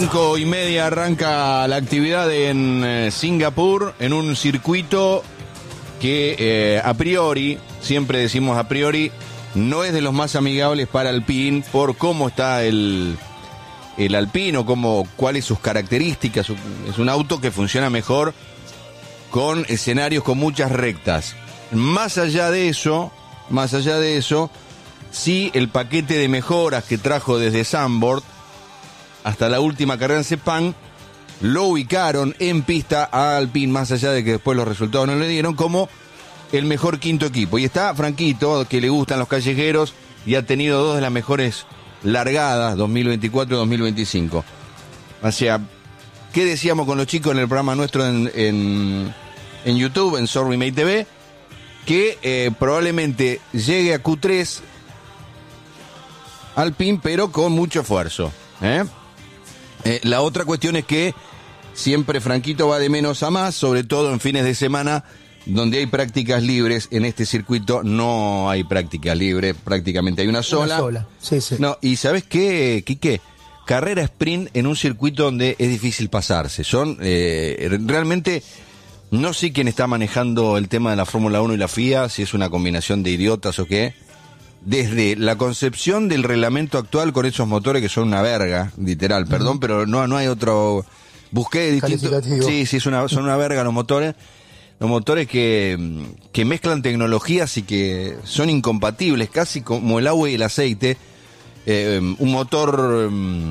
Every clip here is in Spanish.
5:30 arranca la actividad en Singapur, en un circuito que a priori, siempre decimos a priori, no es de los más amigables para Alpine por cómo está el Alpine o cuáles sus características. Es un auto que funciona mejor con escenarios con muchas rectas. Más allá de eso, sí, el paquete de mejoras que trajo desde Zandvoort hasta la última carrera en Sepang lo ubicaron en pista a Alpine, más allá de que después los resultados no le dieron, como el mejor quinto equipo. Y está Franquito, que le gustan los callejeros y ha tenido dos de las mejores largadas, 2024 y 2025. O sea, ¿qué decíamos con los chicos en el programa nuestro en YouTube, en Sorry Mate TV? Que probablemente llegue a Q3 Alpine, pero con mucho esfuerzo, la otra cuestión es que siempre Franquito va de menos a más, sobre todo en fines de semana, donde hay prácticas libres. En este circuito no hay práctica libre, prácticamente hay una sola. Sí. No, y ¿sabes qué, Quique? Carrera sprint en un circuito donde es difícil pasarse. Son realmente, no sé quién está manejando el tema de la Fórmula 1 y la FIA, si es una combinación de idiotas o qué. Desde la concepción del reglamento actual con esos motores que son una verga, literal, perdón, pero no hay otro. Busqué distintos. Sí, son una verga los motores. Los motores que mezclan tecnologías y que son incompatibles, casi como el agua y el aceite. Un motor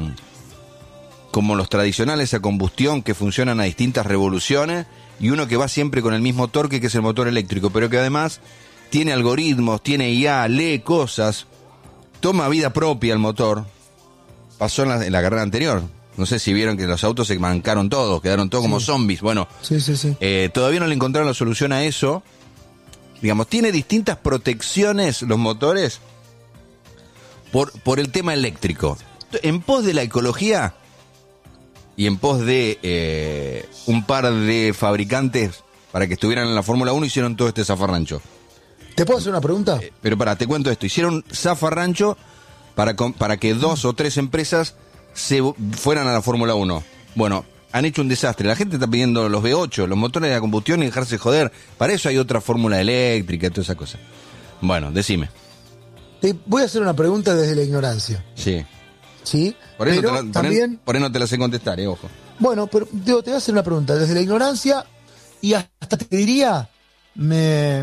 como los tradicionales a combustión que funcionan a distintas revoluciones, y uno que va siempre con el mismo torque, que es el motor eléctrico, pero que además tiene algoritmos, tiene IA, lee cosas, toma vida propia el motor. Pasó en la carrera anterior. No sé si vieron que los autos se mancaron todos, quedaron todos como zombies. Bueno, sí. Todavía no le encontraron la solución a eso. Digamos, tiene distintas protecciones los motores por el tema eléctrico. En pos de la ecología y en pos de un par de fabricantes para que estuvieran en la Fórmula 1, hicieron todo este zafarrancho. ¿Te puedo hacer una pregunta? Pero te cuento esto. Hicieron zafarrancho para que 2 o 3 empresas se fueran a la Fórmula 1. Bueno, han hecho un desastre. La gente está pidiendo los V8, los motores de combustión, y dejarse joder. Para eso hay otra fórmula eléctrica y toda esa cosa. Bueno, decime. Te voy a hacer una pregunta desde la ignorancia. Sí. ¿Sí? Por eso también... por ahí no te la sé contestar, ojo. Bueno, pero te voy a hacer una pregunta desde la ignorancia, y hasta te diría, me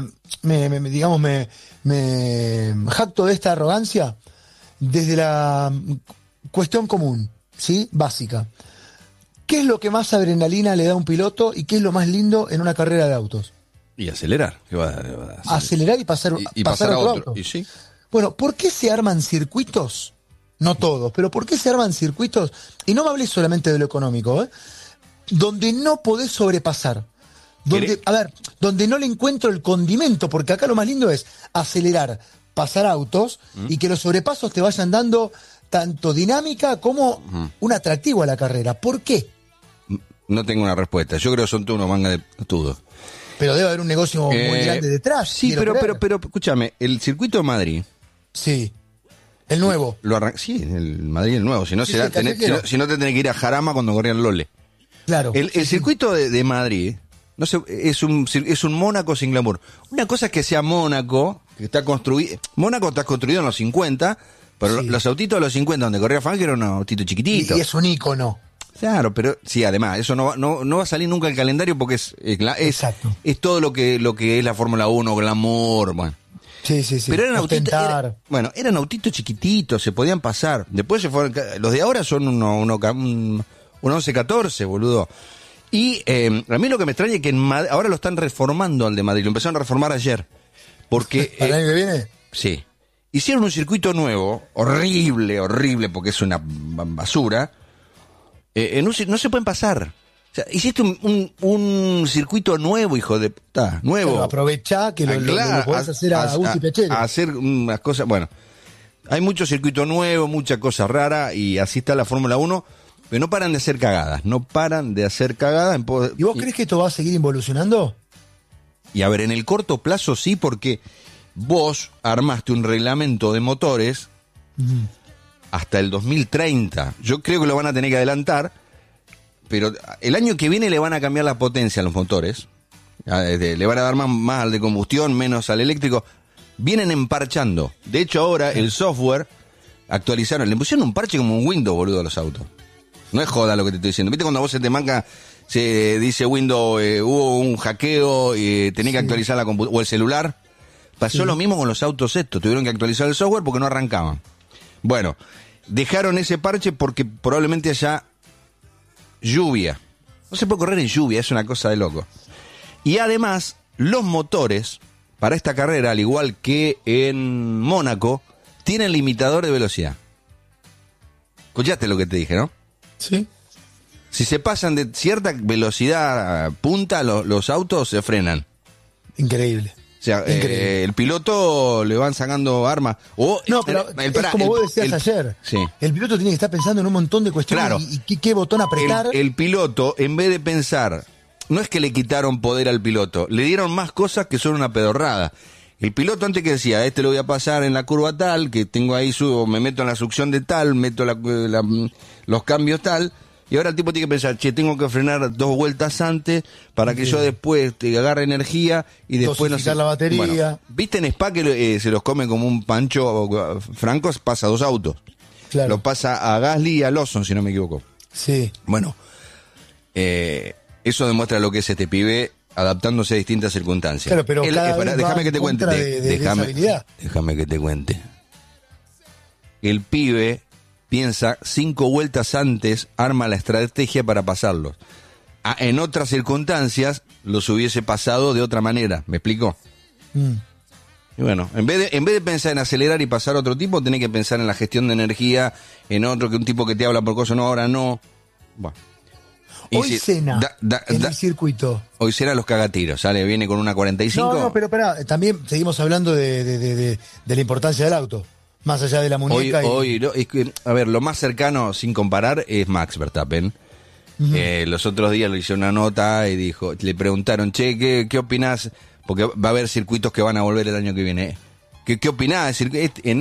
jacto de esta arrogancia desde la cuestión común, ¿sí? Básica. ¿Qué es lo que más adrenalina le da a un piloto y qué es lo más lindo en una carrera de autos? Y acelerar. ¿Qué va a acelerar y pasar a otro auto. ¿Y sí? Bueno, ¿por qué se arman circuitos? No todos, pero ¿por qué se arman circuitos? Y no me hables solamente de lo económico, donde no podés sobrepasar. Donde no le encuentro el condimento, porque acá lo más lindo es acelerar, pasar autos y que los sobrepasos te vayan dando tanto dinámica como un atractivo a la carrera. ¿Por qué? No tengo una respuesta. Yo creo que son todos unos mangas de todo. Pero debe haber un negocio muy grande detrás. Sí, pero escúchame, el circuito de Madrid. Sí. El nuevo. Sí, el Madrid el nuevo. Si no, sí, si no te tenés que ir a Jarama cuando corrían Lole. Claro. El circuito de Madrid, no sé, es un Mónaco sin glamour. Una cosa es que sea Mónaco, que está construido. Mónaco está construido en los 50, pero los autitos de los 50 donde corría Fangio eran unos autitos chiquititos. Y es un ícono. Claro, pero sí, además, eso no va a salir nunca el calendario porque es todo lo que es la Fórmula 1, glamour, bueno. Sí. Pero eran autitos chiquititos, se podían pasar. Después se fueron, los de ahora son un 11-14, boludo. Y a mí lo que me extraña es que ahora lo están reformando al de Madrid, lo empezaron a reformar ayer. Porque ¿Para el año que viene? Sí. Hicieron un circuito nuevo, horrible, porque es una basura. No se pueden pasar. O sea, hiciste un circuito nuevo, hijo de puta, nuevo. Pero aprovechá que lo podés hacer a Gusti Pechero. A hacer unas cosas, bueno. Hay mucho circuito nuevo, mucha cosa rara, y así está la Fórmula 1, pero no paran de hacer cagadas. ¿Y vos crees que esto va a seguir involucionando? Y a ver, en el corto plazo sí, porque vos armaste un reglamento de motores hasta el 2030. Yo creo que lo van a tener que adelantar, pero el año que viene le van a cambiar la potencia a los motores. Le van a dar más al de combustión, menos al eléctrico. Vienen emparchando. De hecho, ahora el software actualizaron. Le pusieron un parche como un Windows, boludo, a los autos. No es joda lo que te estoy diciendo. ¿Viste cuando vos se te manca, se dice Windows, hubo un hackeo y tenés que actualizar la computadora o el celular? Pasó lo mismo con los autos estos. Tuvieron que actualizar el software porque no arrancaban. Bueno, dejaron ese parche porque probablemente haya lluvia. No se puede correr en lluvia, es una cosa de loco. Y además, los motores para esta carrera, al igual que en Mónaco, tienen limitador de velocidad. Escuchaste lo que te dije, ¿no? Sí. Si se pasan de cierta velocidad punta, los autos se frenan. Increíble. O sea, el piloto le van sacando armas. No, pero es como vos decías ayer. Sí. El piloto tiene que estar pensando en un montón de cuestiones. Claro. Y qué botón apretar. El piloto, en vez de pensar, no es que le quitaron poder al piloto, le dieron más cosas que son una pedorrada. El piloto antes que decía, lo voy a pasar en la curva tal, que tengo ahí, me meto en la succión de tal, meto los cambios tal, y ahora el tipo tiene que pensar, tengo que frenar 2 vueltas antes para que yo después agarre energía y después no sé. La batería. Bueno, ¿viste en Spa que se los come como un pancho franco? Pasa 2 autos. Claro. Lo pasa a Gasly y a Lawson, si no me equivoco. Sí. Bueno, eso demuestra lo que es este pibe adaptándose a distintas circunstancias. Claro, pero déjame que te cuente. Déjame que te cuente. El pibe piensa 5 vueltas antes, arma la estrategia para pasarlos. En otras circunstancias los hubiese pasado de otra manera. ¿Me explico? Y bueno, en vez de pensar en acelerar y pasar a otro tipo, tenés que pensar en la gestión de energía, en otro, que un tipo que te habla por cosas, no, ahora no. Bueno. Hoy cena en el circuito. Hoy cena los cagatiros, ¿sale? Viene con una 45. No, pero espera, también seguimos hablando de la importancia del auto. Más allá de la muñeca. A ver, lo más cercano, sin comparar, es Max Verstappen. Los otros días le hice una nota y le preguntaron, ¿qué opinás? Porque va a haber circuitos que van a volver el año que viene. ¿Qué opinás? Es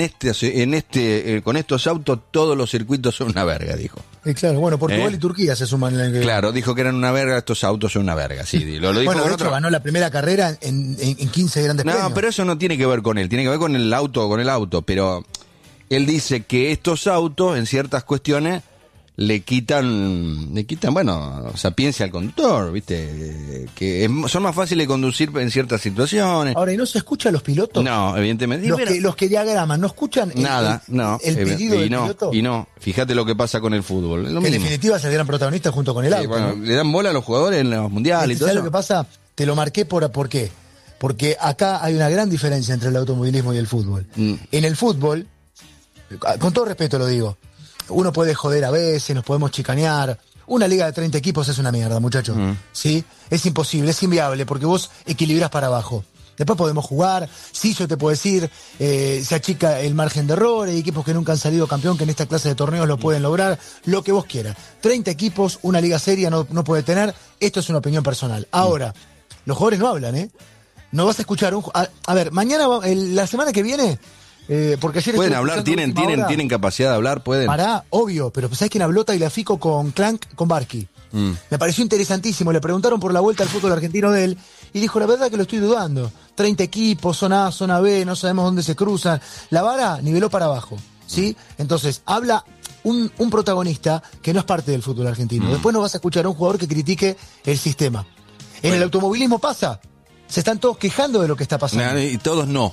decir, con estos autos todos los circuitos son una verga, dijo. Claro, bueno, Portugal y Turquía se suman en el que viene. Claro, dijo que eran una verga, estos autos son una verga, sí. Lo dijo bueno, de hecho ganó la primera carrera en 15 grandes premios. No, pero eso no tiene que ver con él, tiene que ver con el auto, pero él dice que estos autos, en ciertas cuestiones, le quitan, bueno, sapiencia al conductor, ¿viste? Que son más fáciles de conducir en ciertas situaciones. Ahora, ¿y no se escucha a los pilotos? No, evidentemente. Los que diagraman, ¿no escuchan el pedido del piloto? Y no, fíjate lo que pasa con el fútbol. En definitiva es el gran protagonista junto con el auto. Bueno, ¿no? Le dan bola a los jugadores en los mundiales y todo eso. ¿Sabes lo que pasa? Te lo marqué ¿por qué? Porque acá hay una gran diferencia entre el automovilismo y el fútbol. En el fútbol, con todo respeto lo digo, uno puede joder a veces, nos podemos chicanear. Una liga de 30 equipos es una mierda, muchachos. ¿Sí? Es imposible, es inviable, porque vos equilibrás para abajo. Después podemos jugar, sí, yo te puedo decir, se achica el margen de error, hay equipos que nunca han salido campeón, que en esta clase de torneos lo pueden lograr, lo que vos quieras. 30 equipos, una liga seria no puede tener, esto es una opinión personal. Ahora, los jugadores no hablan, ¿eh? No vas a escuchar a ver, mañana, la semana que viene... porque ayer pueden hablar, tienen capacidad de hablar, pueden. Obvio, pero ¿sabés quién habló Tagliafico con Clank, con Barqui? Me pareció interesantísimo, le preguntaron por la vuelta al fútbol argentino de él, y dijo, la verdad que lo estoy dudando. 30 equipos, zona A, zona B, no sabemos dónde se cruzan. La vara niveló para abajo, ¿sí? Entonces, habla un protagonista que no es parte del fútbol argentino. Después no vas a escuchar a un jugador que critique el sistema. En el automovilismo pasa. Se están todos quejando de lo que está pasando. Y todos no.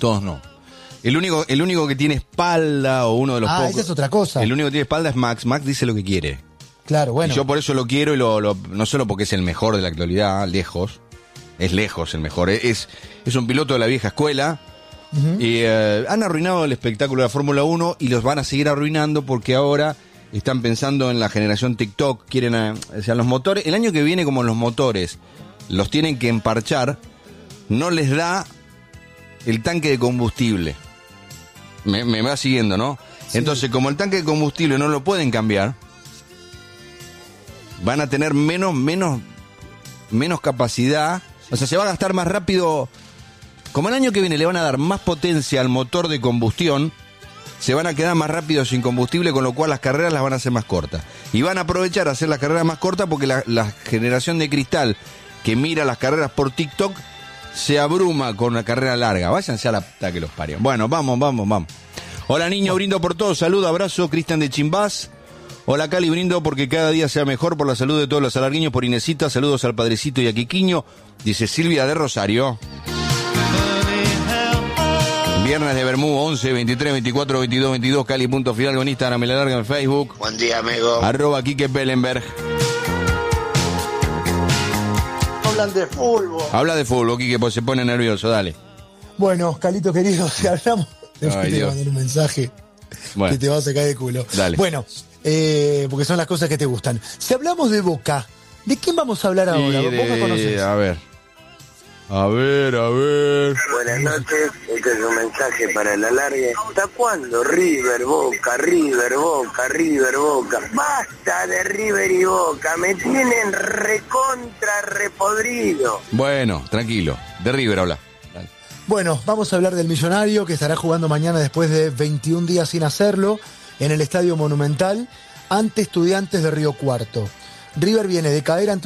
El único que tiene espalda, o uno de los pocos. Esa es otra cosa. El único que tiene espalda es Max. Max dice lo que quiere. Claro, bueno. Y yo por eso lo quiero, y no solo porque es el mejor de la actualidad, lejos. Es lejos el mejor. Es un piloto de la vieja escuela. Y han arruinado el espectáculo de la Fórmula 1 y los van a seguir arruinando porque ahora están pensando en la generación TikTok. Quieren, o sea, los motores. El año que viene, como los motores los tienen que emparchar, no les da el tanque de combustible. Me va siguiendo, ¿no? Sí. Entonces, como el tanque de combustible no lo pueden cambiar, van a tener menos capacidad. O sea, se va a gastar más rápido. Como el año que viene le van a dar más potencia al motor de combustión, se van a quedar más rápido sin combustible, con lo cual las carreras las van a hacer más cortas. Y van a aprovechar a hacer las carreras más cortas porque la generación de cristal que mira las carreras por TikTok se abruma con una carrera larga. Váyanse a la puta que los parió. Bueno, vamos. Hola niño, brindo por todo. Saludo, abrazo, Cristian de Chimbás. Hola Cali, brindo porque cada día sea mejor por la salud de todos los alargueños, por Inesita. Saludos al padrecito y a Quiquiño. Dice Silvia de Rosario. Viernes de Bermú, 11, 23, 24, 22, 22, Cali, punto final con Instagram, me la larga en Facebook. Buen día, amigo. @Quique Pellenberg. Hablan de fútbol. Habla de fútbol, Quique, pues se pone nervioso, dale. Bueno, Calito querido, si hablamos, después Ay, te voy a Dios. mandar un mensaje que te va a sacar de culo. Dale. Bueno, porque son las cosas que te gustan. Si hablamos de Boca, ¿de quién vamos a hablar ahora? ¿Boca conoces? A ver. Buenas noches, este es un mensaje para el alargue. ¿Hasta cuándo River, Boca, River, Boca, River, Boca? Basta de River y Boca, me tienen recontra repodrido. Bueno, tranquilo, de River habla. Dale. Bueno, vamos a hablar del Millonario, que estará jugando mañana después de 21 días sin hacerlo, en el Estadio Monumental, ante Estudiantes de Río Cuarto. River viene de caer ante